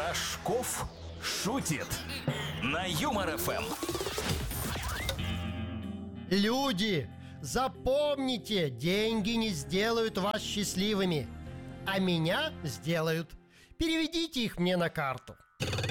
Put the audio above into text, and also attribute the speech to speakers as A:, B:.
A: Рожков шутит на Юмор ФМ.
B: Люди, запомните, деньги не сделают вас счастливыми, а меня сделают. Переведите их мне на карту.